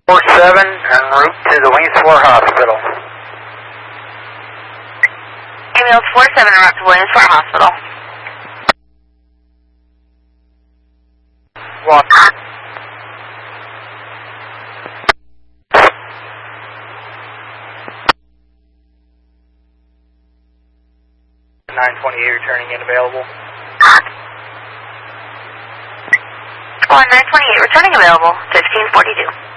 47 en route to the Williamsport Hospital. Ambulance 47 en route to Williamsport Hospital. 1. 928 returning in available. 928 returning available, 1542.